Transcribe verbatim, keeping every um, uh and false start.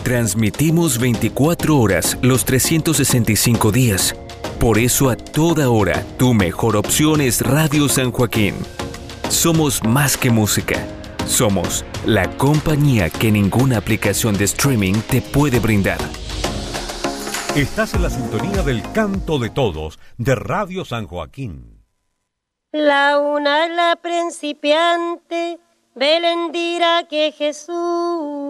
Transmitimos veinticuatro horas los trescientos sesenta y cinco días. Por eso a toda hora, tu mejor opción es Radio San Joaquín. Somos más que música. Somos la compañía que ninguna aplicación de streaming te puede brindar. Estás en la sintonía del canto de todos de Radio San Joaquín. La una es la principiante, Belén dirá que Jesús